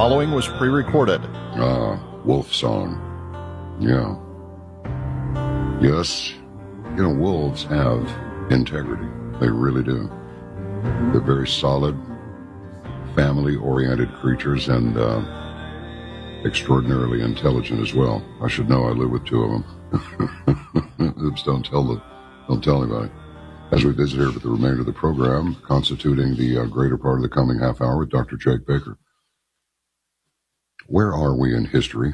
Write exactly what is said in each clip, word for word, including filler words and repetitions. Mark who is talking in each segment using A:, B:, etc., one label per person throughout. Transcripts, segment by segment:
A: following was pre-recorded.
B: Ah, wolf song. Yeah. Yes, you know, wolves have integrity. They really do. They're very solid, family-oriented creatures and uh, extraordinarily intelligent as well. I should know. I live with two of them. Oops, don't tell the, don't tell anybody. As we visit here with the remainder of the program, constituting the uh, greater part of the coming half hour with Doctor Jake Baker. Where are we in history,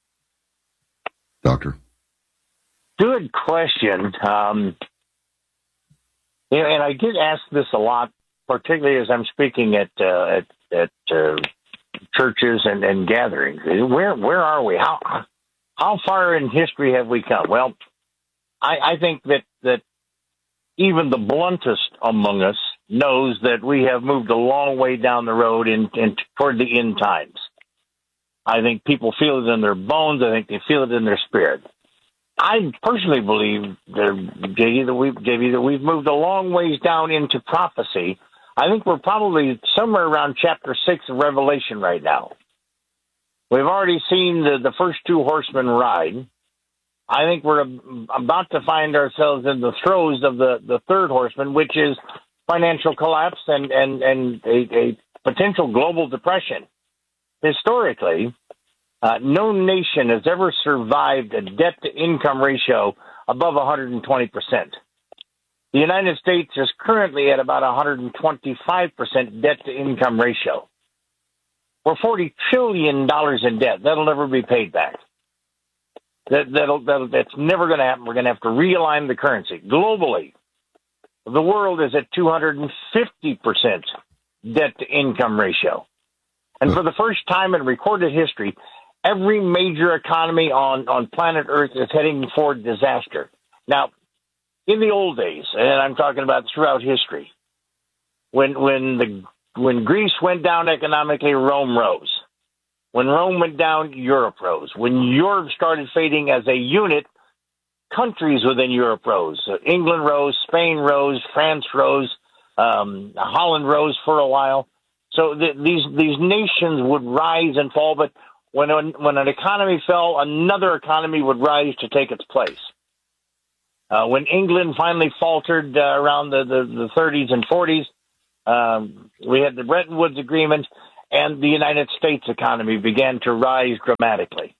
B: Doctor?
C: Good question. Um, you know, and I get asked this a lot, particularly as I'm speaking at uh, at, at uh, churches and, and gatherings. Where where are we? How how far in history have we come? Well, I, I think that that even the bluntest among us knows that we have moved a long way down the road in, in toward the end times. I think people feel it in their bones. I think they feel it in their spirit. I personally believe, that, J D, that we've, J D, that we've moved a long ways down into prophecy. I think we're probably somewhere around chapter six of Revelation right now. We've already seen the, the first two horsemen ride. I think we're about to find ourselves in the throes of the, the third horseman, which is financial collapse and, and, and a, a potential global depression. Historically, uh, no nation has ever survived a debt-to-income ratio above one hundred twenty percent. The United States is currently at about one hundred twenty-five percent debt-to-income ratio. We're forty trillion dollars in debt. That'll never be paid back. That, that'll, that'll, that's never going to happen. We're going to have to realign the currency. Globally, the world is at two hundred fifty percent debt-to-income ratio. And for the first time in recorded history, every major economy on, on planet Earth is heading for disaster. Now, in the old days, and I'm talking about throughout history, when when the when Greece went down economically, Rome rose. When Rome went down, Europe rose. When Europe started fading as a unit, countries within Europe rose. So England rose, Spain rose, France rose, um, Holland rose for a while. So th- these these nations would rise and fall, but when an, when an economy fell, another economy would rise to take its place. Uh, when England finally faltered uh, around the, the, the thirties and forties, um, we had the Bretton Woods Agreement, and the United States economy began to rise dramatically.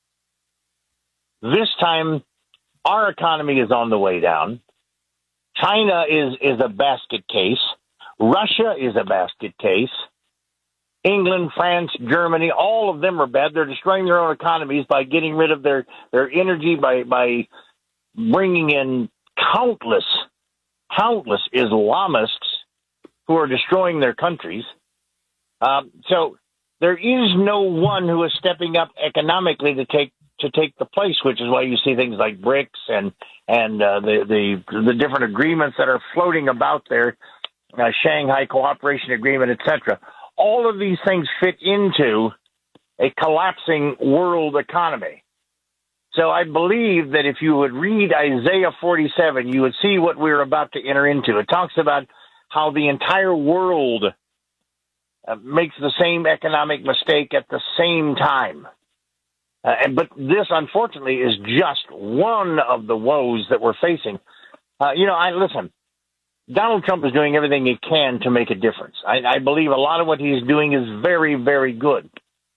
C: This time, our economy is on the way down. China is, is a basket case. Russia is a basket case. England, France, Germany, all of them are bad. They're destroying their own economies by getting rid of their, their energy, by, by bringing in countless, countless Islamists who are destroying their countries. Um, so there is no one who is stepping up economically to take to take the place, which is why you see things like BRICS and and uh, the, the the different agreements that are floating about there, uh, Shanghai Cooperation Agreement, et cetera. All of these things fit into a collapsing world economy. So I believe that if you would read Isaiah forty-seven, you would see what we're about to enter into. It talks about how the entire world uh, makes the same economic mistake at the same time. Uh, and, but this, unfortunately, is just one of the woes that we're facing. Uh, you know, I listen, Donald Trump is doing everything he can to make a difference. I, I believe a lot of what he's doing is very, very good.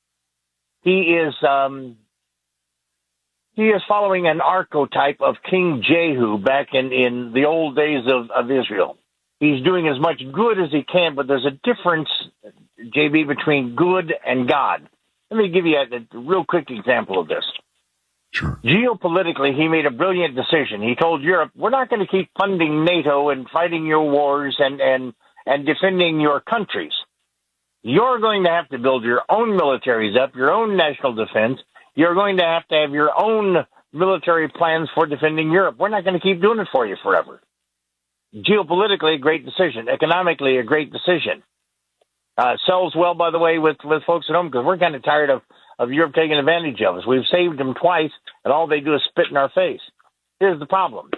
C: He is um, he is following an archetype of King Jehu back in, in the old days of, of Israel. He's doing as much good as he can, but there's a difference, J B, between good and God. Let me give you a, a real quick example of this.
B: Sure.
C: Geopolitically, he made a brilliant decision. He told Europe, we're not going to keep funding NATO and fighting your wars and, and, and defending your countries. You're going to have to build your own militaries up, your own national defense. You're going to have to have your own military plans for defending Europe. We're not going to keep doing it for you forever. Geopolitically, a great decision. Economically, a great decision. Uh, sells well, by the way, with, with folks at home, because we're kind of tired of, of Europe taking advantage of us. We've saved them twice, and all they do is spit in our face. Here's the problem.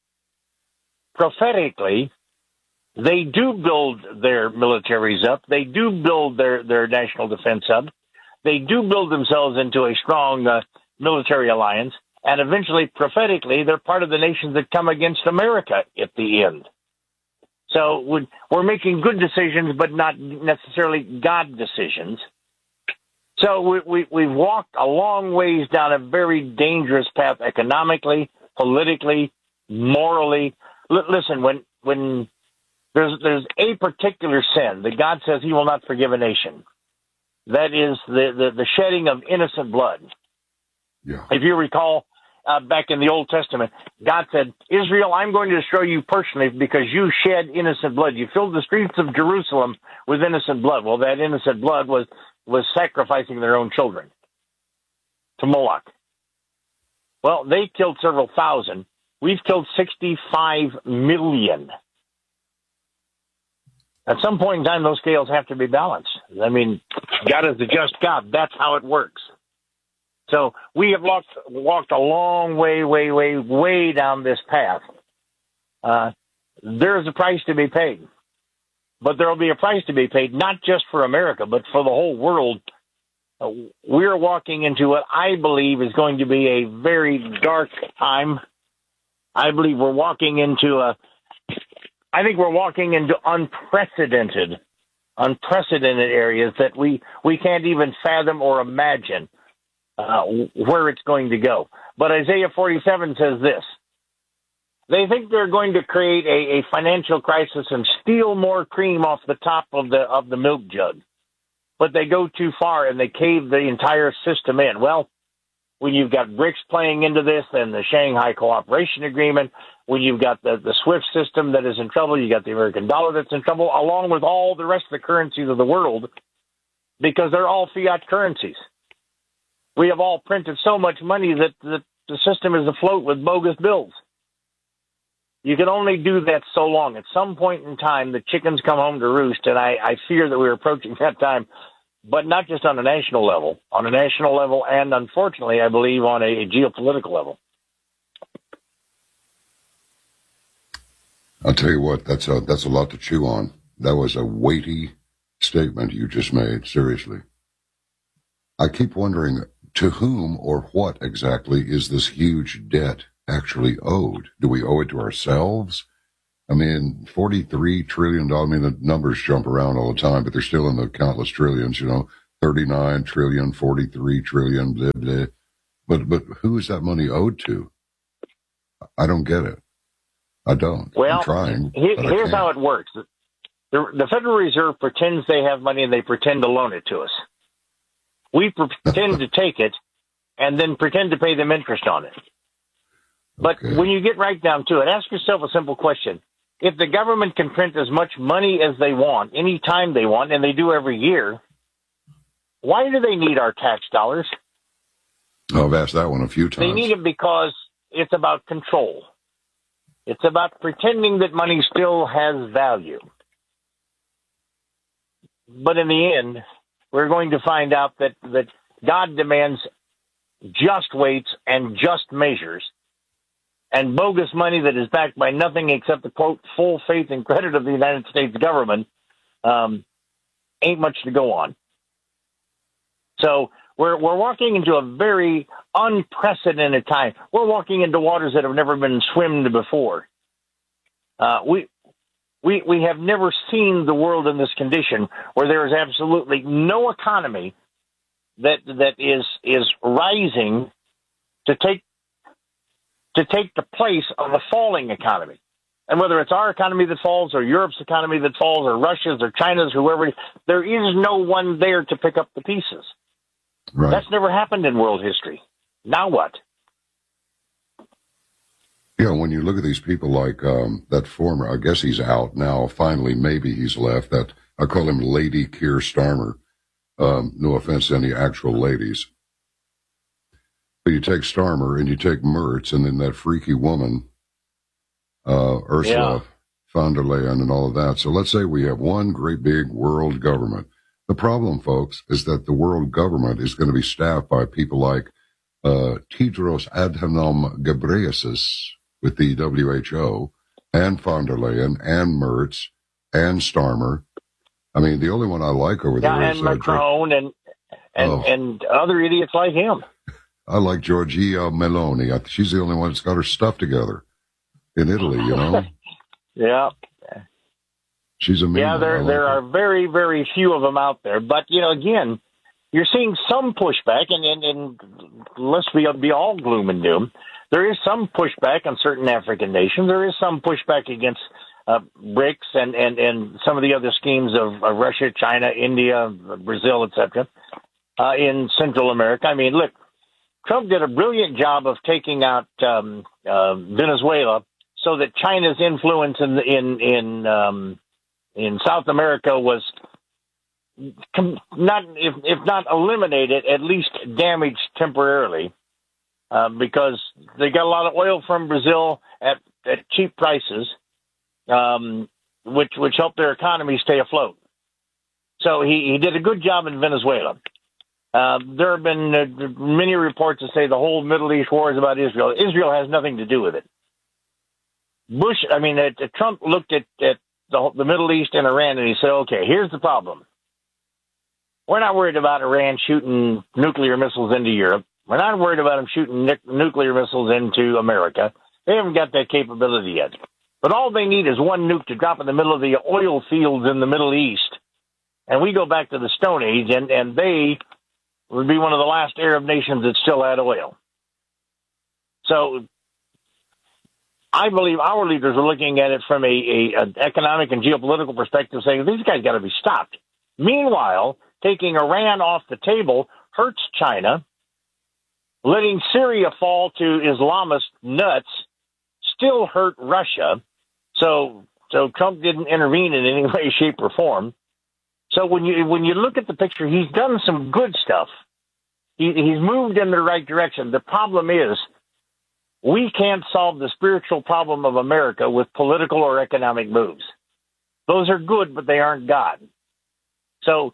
C: Prophetically, they do build their militaries up. They do build their, their national defense up. they do build themselves into a strong uh, military alliance, and eventually, prophetically, they're part of the nations that come against America at the end. So we're making good decisions, but not necessarily God decisions. So we, we, we've walked a long ways down a very dangerous path economically, politically, morally. L- listen, when when there's there's a particular sin that God says he will not forgive a nation, that is the, the, the shedding of innocent blood.
B: Yeah.
C: If you recall, uh, back in the Old Testament, God said, Israel, I'm going to destroy you personally because you shed innocent blood. You filled the streets of Jerusalem with innocent blood. Well, that innocent blood was was sacrificing their own children to Moloch. Well, they killed several thousand. We've killed sixty-five million. At some point in time, those scales have to be balanced. I mean, God is a just God. That's how it works. So we have walked, walked a long way, way, way, way down this path. Uh, there is a price to be paid. But there will be a price to be paid, not just for America, but for the whole world. Uh, we're walking into what I believe is going to be a very dark time. I believe we're walking into a, I think we're walking into unprecedented, unprecedented areas that we, we can't even fathom or imagine uh, where it's going to go. But Isaiah forty-seven says this. They think they're going to create a, a financial crisis and steal more cream off the top of the of the milk jug. But they go too far and they cave the entire system in. Well, when you've got BRICS playing into this, then the Shanghai Cooperation Agreement, when you've got the, the SWIFT system that is in trouble, you got the American dollar that's in trouble, along with all the rest of the currencies of the world, because they're all fiat currencies. We have all printed so much money that the, the system is afloat with bogus bills. You can only do that so long. At some point in time, the chickens come home to roost, and I, I fear that we're approaching that time, but not just on a national level, on a national level, and unfortunately, I believe, on a, a geopolitical level.
B: I'll tell you what, that's a, that's a lot to chew on. That was a weighty statement you just made, seriously. I keep wondering, to whom or what exactly is this huge debt actually owed? Do we owe it to ourselves? I mean, forty-three trillion dollars, I mean, the numbers jump around all the time, but they're still in the countless trillions, you know, thirty-nine trillion, forty-three trillion, blah, blah. But, but who is that money owed to? I don't get it. I don't.
C: Well,
B: I'm trying.
C: Here,
B: but I
C: here's
B: can't.
C: how it works. The, the Federal Reserve pretends they have money and they pretend to loan it to us. We pretend to take it and then pretend to pay them interest on it. But
B: Okay.
C: when you get right down to it, ask yourself a simple question. If the government can print as much money as they want, any time they want, and they do every year, why do they need our tax dollars?
B: Oh, I've asked that one a few times.
C: They need it because it's about control. It's about pretending that money still has value. But in the end, we're going to find out that, that God demands just weights and just measures. And bogus money that is backed by nothing except the, quote, full faith and credit of the United States government um, ain't much to go on. So we're we're walking into a very unprecedented time. We're walking into waters that have never been swimmed before. Uh, we we we have never seen the world in this condition where there is absolutely no economy that that is is rising to take to take the place of a falling economy. And whether it's our economy that falls or Europe's economy that falls or Russia's or China's, whoever, there is no one there to pick up the pieces.
B: Right.
C: That's never happened in world history. Now what?
B: Yeah, when you look at these people like um, that former, I guess he's out now, finally, maybe he's left, that I call him Lady Keir Starmer. Um, no offense to any actual ladies. But you take Starmer and you take Mertz and then that freaky woman, uh, Ursula
C: Yeah.
B: von der Leyen and all of that. So let's say we have one great big world government. The problem, folks, is that the world government is going to be staffed by people like uh, Tedros Adhanom Ghebreyesus with the W H O and von der Leyen and Mertz and Starmer. I mean, the only one I like over
C: Yeah,
B: there
C: and
B: is uh,
C: Macron and and,
B: oh.
C: and other idiots like him.
B: I like Giorgia Meloni. I, she's the only one that's got her stuff together in Italy, you know?
C: Yeah.
B: She's a mean
C: Yeah, there,
B: like
C: there
B: her.
C: are very, very few of them out there. But, you know, again, you're seeing some pushback, and, and, and let's be, be all gloom and doom. There is some pushback on certain African nations. There is some pushback against uh, BRICS and, and, and some of the other schemes of uh, Russia, China, India, Brazil, et cetera, uh, in Central America. I mean, look, Trump did a brilliant job of taking out um, uh, Venezuela so that China's influence in in in, um, in South America was not, if, if not eliminated, at least damaged temporarily. Uh, because they got a lot of oil from Brazil at, at cheap prices, um, which which helped their economy stay afloat. So he, he did a good job in Venezuela. Uh, there have been uh, many reports that say the whole Middle East war is about Israel. Israel has nothing to do with it. Bush, I mean, uh, Trump looked at, at the, the Middle East and Iran, and he said, okay, here's the problem. We're not worried about Iran shooting nuclear missiles into Europe. We're not worried about them shooting nu- nuclear missiles into America. They haven't got that capability yet. But all they need is one nuke to drop in the middle of the oil fields in the Middle East. And we go back to the Stone Age, and, and they would be one of the last Arab nations that still had oil. So I believe our leaders are looking at it from a, a an economic and geopolitical perspective, saying these guys got to be stopped. Meanwhile, taking Iran off the table hurts China. Letting Syria fall to Islamist nuts still hurt Russia. So, so Trump didn't intervene in any way, shape, or form. So when you when you look at the picture, he's done some good stuff. He, he's moved in the right direction. The problem is, we can't solve the spiritual problem of America with political or economic moves. Those are good, but they aren't God. So,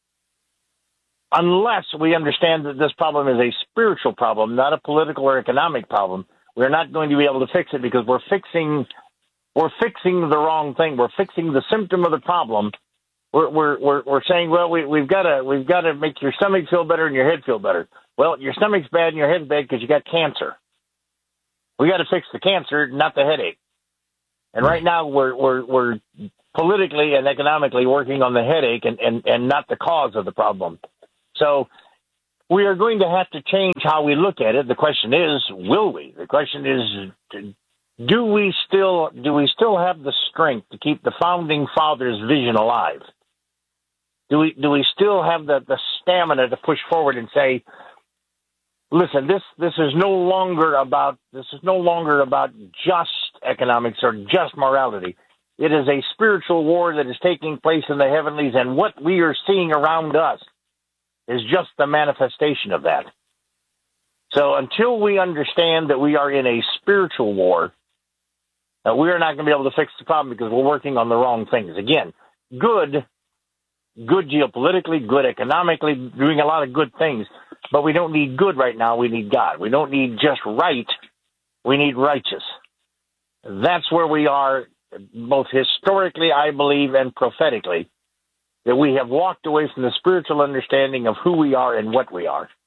C: unless we understand that this problem is a spiritual problem, not a political or economic problem, we're not going to be able to fix it, because we're fixing we're fixing the wrong thing. We're fixing the symptom of the problem. We're we're we're, we're saying, well, we, we've got to we've got to make your stomach feel better and your head feel better. Well, your stomach's bad and your head's bad because you got cancer. We got to fix the cancer, not the headache. And right now, we're we're we're politically and economically working on the headache and, and, and not the cause of the problem. So we are going to have to change how we look at it. The question is, will we? The question is, do we still do we still have the strength to keep the founding fathers' vision alive? Do we do we still have the, the stamina to push forward and say, listen, this this is no longer about this is no longer about just economics or just morality. It is a spiritual war that is taking place in the heavenlies, and what we are seeing around us is just the manifestation of that. So until we understand that we are in a spiritual war, uh, we are not going to be able to fix the problem, because we're working on the wrong things. Again, good, good geopolitically, good economically, doing a lot of good things, but we don't need good right now. We need God. We don't need just right. We need righteous. That's where we are, both historically, I believe, and prophetically, that we have walked away from the spiritual understanding of who we are and what we are.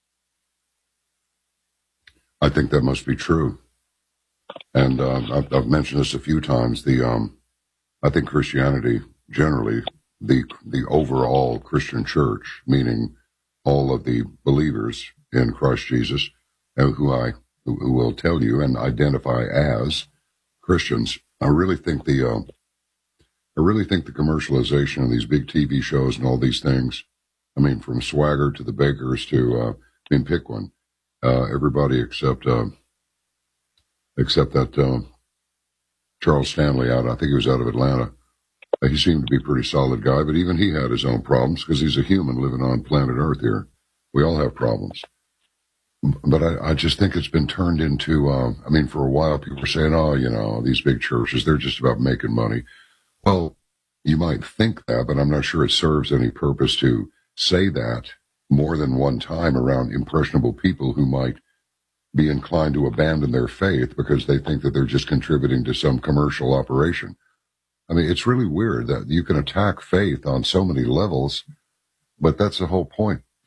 B: I think that must be true. And uh, I've, I've mentioned this a few times. The um, I think Christianity, generally, the the overall Christian church, meaning all of the believers in Christ Jesus, uh, who I who will tell you and identify as Christians, I really think the uh, I really think the commercialization of these big T V shows and all these things, I mean, from Swagger to the Bakers to, uh, I mean, pick one. Uh, everybody except, uh, except that, uh, Charles Stanley out, I think he was out of Atlanta. Uh, he seemed to be a pretty solid guy, but even he had his own problems, because he's a human living on planet Earth here. We all have problems. But I, I just think it's been turned into, uh, I mean, for a while people were saying, oh, you know, these big churches, they're just about making money. Well, you might think that, but I'm not sure it serves any purpose to say that more than one time around impressionable people who might be inclined to abandon their faith because they think that they're just contributing to some commercial operation. I mean, it's really weird that you can attack faith on so many levels, but that's the whole point.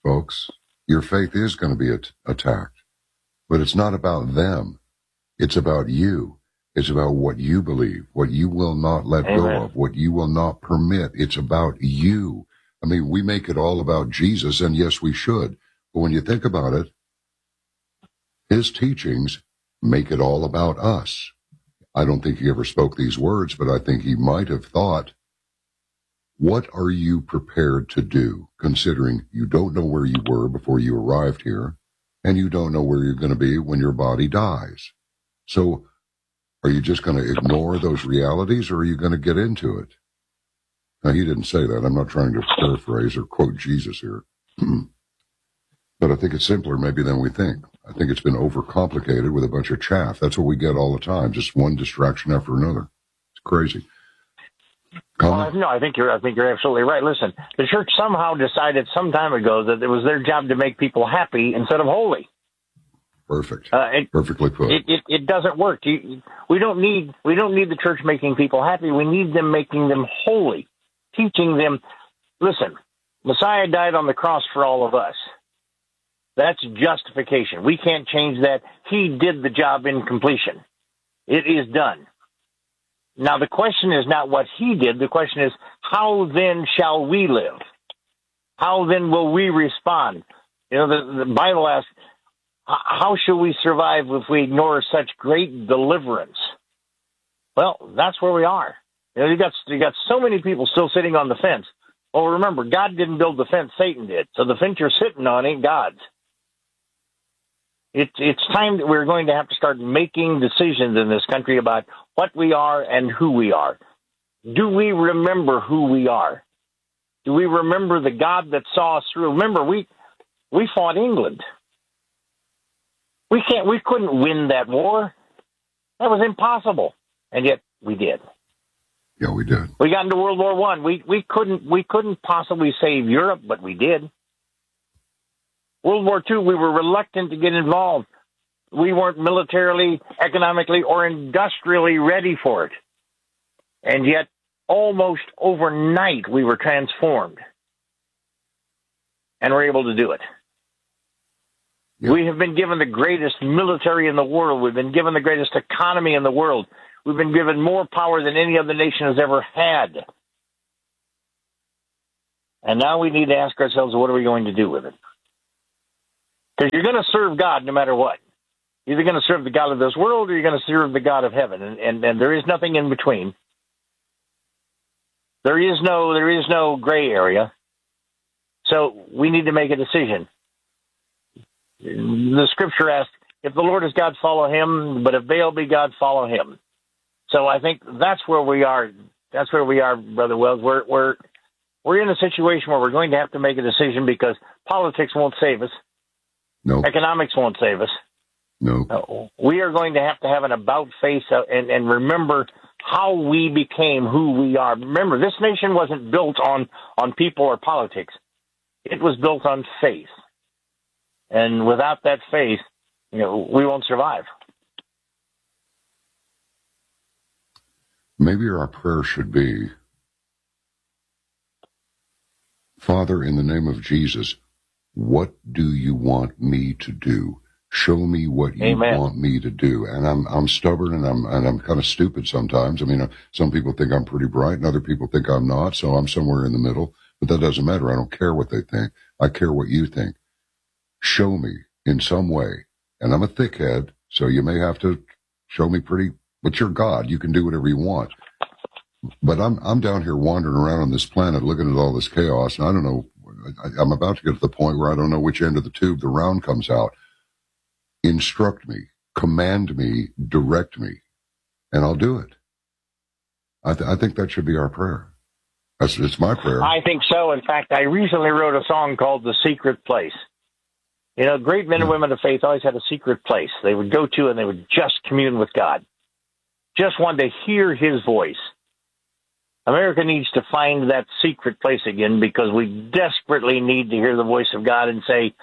B: folks. Your faith is going to be at- attacked. But it's not about them. It's about you. It's about what you believe, what you will not let
C: Amen.
B: go of, what you will not permit. It's about you. I mean, we make it all about Jesus, and yes, we should. But when you think about it, his teachings make it all about us. I don't think he ever spoke these words, but I think he might have thought, what are you prepared to do, considering you don't know where you were before you arrived here, and you don't know where you're going to be when your body dies? So are you just going to ignore those realities, or are you going to get into it? Now, he didn't say that. I'm not trying to paraphrase or quote Jesus here. But I think it's simpler maybe than we think. I think it's been overcomplicated with a bunch of chaff. That's what we get all the time, just one distraction after another. It's crazy.
C: Well, no, I think you're. I think you're absolutely right. Listen, the church somehow decided some time ago that it was their job to make people happy instead of holy.
B: Perfect.
C: Uh, it,
B: Perfectly put.
C: It, it, it doesn't work. You, we don't need. We don't need the church making people happy. We need them making them holy, teaching them. Listen, Messiah died on the cross for all of us. That's justification. We can't change that. He did the job in completion. It is done. Now, the question is not what he did. The question is, how then shall we live? How then will we respond? You know, the, the Bible asks, how shall we survive if we ignore such great deliverance? Well, that's where we are. You know, you got, you got so many people still sitting on the fence. Well, remember, God didn't build the fence, Satan did. So the fence you're sitting on ain't God's. It's it's time that we're going to have to start making decisions in this country about what we are and who we are. Do we remember who we are? Do we remember the God that saw us through? Remember, we we fought England. We can't. We couldn't win that war. That was impossible, and yet we did.
B: Yeah, we did.
C: We got into World War One. We we couldn't we couldn't possibly save Europe, but we did. World War Two, we were reluctant to get involved. We weren't militarily, economically, or industrially ready for it. And yet, almost overnight, we were transformed. And we're able to do it. Yep. We have been given the greatest military in the world. We've been given the greatest economy in the world. We've been given more power than any other nation has ever had. And now we need to ask ourselves, what are we going to do with it? Because you're going to serve God no matter what. You're either going to serve the God of this world or you're going to serve the God of heaven. And, and, and there is nothing in between. There is no there is no gray area. So we need to make a decision. The scripture asks, if the Lord is God, follow him, but if Baal be God, follow him. So I think that's where we are. That's where we are, Brother Wells. We're, we're, we're in a situation where we're going to have to make a decision because politics won't save us.
B: No.
C: Economics won't save us.
B: No.
C: Uh, we are going to have to have an about face uh, and, and remember how we became who we are. Remember, this nation wasn't built on, on people or politics. It was built on faith. And without that faith, you know, we won't survive.
B: Maybe our prayer should be, Father, in the name of Jesus, what do you want me to do? Show me what you
C: Amen.
B: want me to do. And I'm I'm stubborn and I'm and I'm kind of stupid sometimes. I mean, uh, some people think I'm pretty bright and other people think I'm not. So I'm somewhere in the middle. But that doesn't matter. I don't care what they think. I care what you think. Show me in some way. And I'm a thickhead, so you may have to show me pretty. But you're God. You can do whatever you want. But I'm I'm down here wandering around on this planet looking at all this chaos, and I don't know. I, I'm about to get to the point where I don't know which end of the tube the round comes out. Instruct me, command me, direct me, and I'll do it. I, th- I think that should be our prayer. That's it's my prayer.
C: I think so. In fact, I recently wrote a song called "The Secret Place." You know, great men and women of faith always had a secret place they would go to, and they would just commune with God. Just wanted to hear His voice. America needs to find that secret place again because we desperately need to hear the voice of God and say,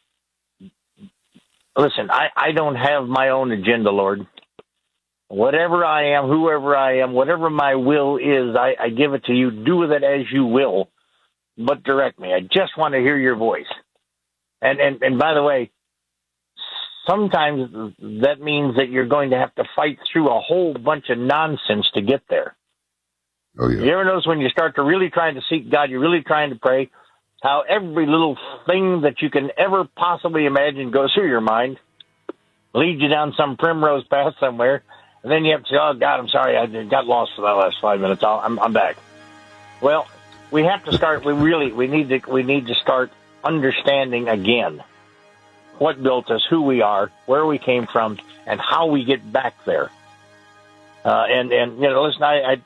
C: listen, I, I don't have my own agenda, Lord. Whatever I am, whoever I am, whatever my will is, I, I give it to you. Do with it as you will, but direct me. I just want to hear your voice. And, and, and by the way, sometimes that means that you're going to have to fight through a whole bunch of nonsense to get there.
B: Oh, yeah.
C: You ever notice when you start to really trying to seek God, you're really trying to pray, how every little thing that you can ever possibly imagine goes through your mind, leads you down some primrose path somewhere, and then you have to say, oh, God, I'm sorry, I got lost for that last five minutes. I'll, I'm, I'm back. Well, we have to start, we really, we need to, we need to start understanding again what built us, who we are, where we came from, and how we get back there. Uh, and, and, you know, listen, I, I,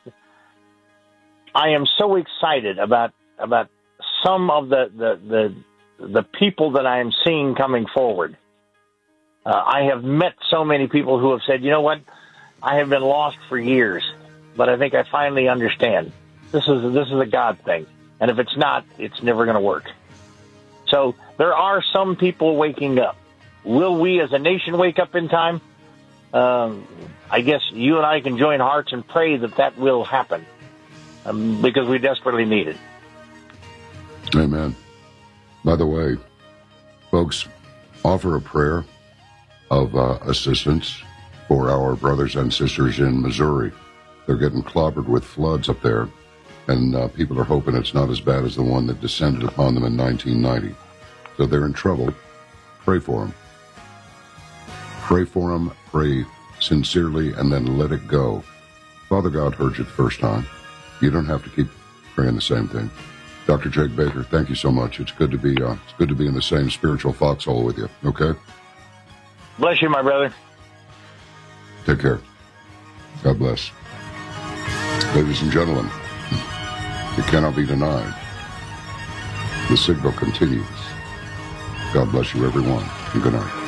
C: I am so excited about, about some of the, the, the, the people that I am seeing coming forward. Uh, I have met so many people who have said, you know what, I have been lost for years, but I think I finally understand. This is, this is a God thing. And if it's not, it's never going to work. So there are some people waking up. Will we as a nation wake up in time? Um, I guess you and I can join hearts and pray that that will happen, um, because we desperately need it.
B: Amen. By the way, folks, offer a prayer of uh, assistance for our brothers and sisters in Missouri. They're getting clobbered with floods up there, and uh, people are hoping it's not as bad as the one that descended upon them in nineteen ninety. So they're in trouble. Pray for them. Pray for them. Pray sincerely, and then let it go. Father God heard you the first time. You don't have to keep praying the same thing. Doctor Jake Baker, thank you so much. It's good to be uh, it's good to be in the same spiritual foxhole with you. Okay?
C: Bless you, my brother.
B: Take care. God bless. Ladies and gentlemen, it cannot be denied. The signal continues. God bless you, everyone, and good night.